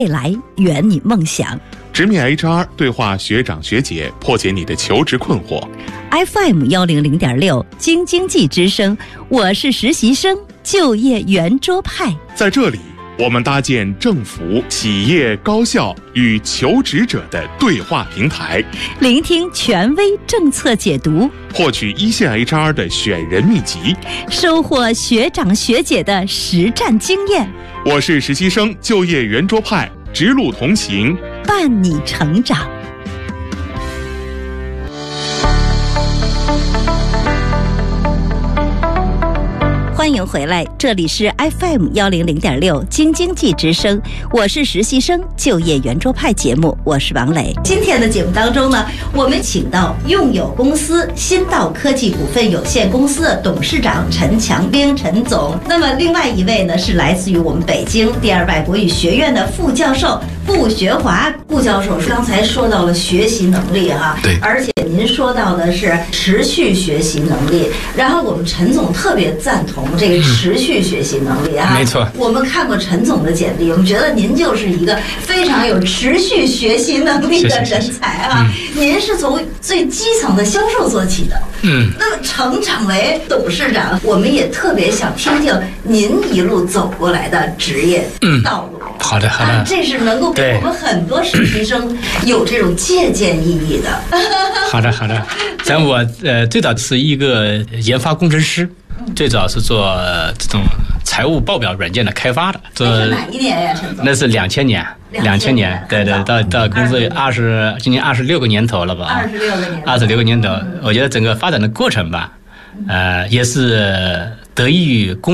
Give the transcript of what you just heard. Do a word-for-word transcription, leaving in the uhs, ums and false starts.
未来圆你梦想。 直面 H R 对话学长学姐，破解你的求职困惑。 F M 一零零点六京津冀之声，我是实习生，就业圆桌派。 在这里，我们搭建政府、企业、高校与求职者的对话平台， 聆听权威政策解读， 获取一线 H R 的选人秘籍， 收获学长学姐的实战经验。 我是实习生，就业圆桌派，直路同行， 伴你成长。欢迎回来，这里是 F M 一零零点六京津冀之声，我是实习生就业圆桌派节目，我是王磊。今天的节目当中呢，我们请到用友公司新道科技股份有限公司的董事长陈强兵陈总。那么另外一位呢，是来自于我们北京第二外国语学院的副教授顾学华顾教授。刚才说到了学习能力哈， 对， 而且您说到的是持续学习能力，然后我们陈总特别赞同这个持续学习能力啊， 没错。 我们看过陈总的简历，我们觉得您就是一个非常有持续学习能力的人才啊。嗯、您是从最基层的销售做起的， 嗯， 那么成长为董事长，我们也特别想听听您一路走过来的职业道路。 嗯、好的，好的、 啊，这是能够给我们很多实习生有这种借鉴意义的。 好的，好的。咱我呃最早是一个研发工程师。最早是做这种财务报表软件的开发的，做那是哪一年呀，陈总？ 那是两千年，两千年，对对，到到公司二十，今年二十六个年头了吧？ 二十六个年， 二十六个年头，我觉得整个发展的过程吧，呃，也是得益于公。